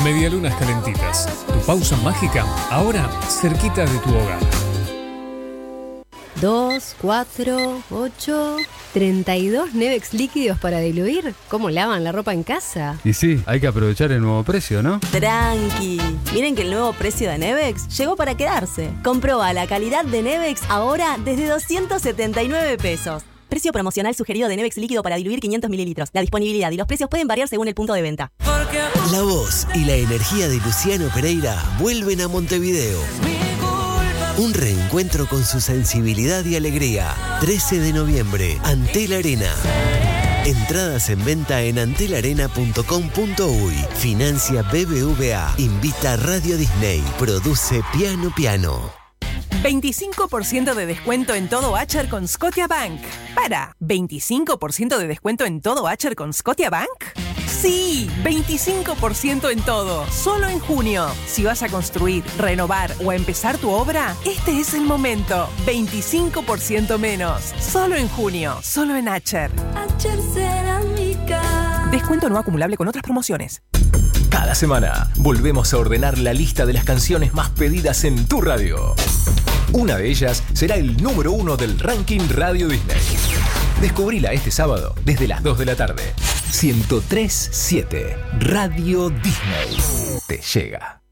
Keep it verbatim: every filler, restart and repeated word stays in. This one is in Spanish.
Medialunas calentitas. Tu pausa mágica, ahora cerquita de tu hogar. Dos, cuatro, ocho, treinta y dos Nevex líquidos para diluir. ¿Cómo lavan la ropa en casa? Y sí, hay que aprovechar el nuevo precio, ¿no? Tranqui. Miren que el nuevo precio de Nevex llegó para quedarse. Comproba la calidad de Nevex ahora desde doscientos setenta y nueve pesos. Precio promocional sugerido de Nevex líquido para diluir quinientos mililitros. La disponibilidad y los precios pueden variar según el punto de venta. La voz y la energía de Luciano Pereira vuelven a Montevideo. Un reencuentro con su sensibilidad y alegría. trece de noviembre, Antel Arena. Entradas en venta en antel arena punto com punto uy. Financia B B V A. Invita Radio Disney. Produce Piano Piano. veinticinco por ciento de descuento en todo Acher con Scotiabank. Para, ¿veinticinco por ciento de descuento en todo Acher con Scotiabank? Sí, veinticinco por ciento en todo, solo en junio. Si vas a construir, renovar o a empezar tu obra, este es el momento. veinticinco por ciento menos, solo en junio, solo en Acher. Acher Cerámica. Descuento no acumulable con otras promociones. Cada semana volvemos a ordenar la lista de las canciones más pedidas en tu radio. Una de ellas será el número uno del ranking Radio Disney. Descubrila este sábado desde las dos de la tarde. ciento tres punto siete Radio Disney te llega.